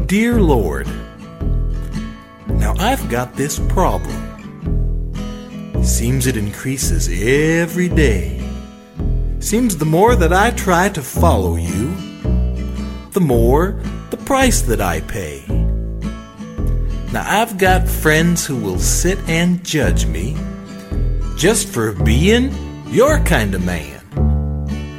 Dear Lord, now I've got this problem. Seems it increases every day. Seems the more that I try to follow you, the more the price that I pay. Now I've got friends who will sit and judge me just for being your kind of man.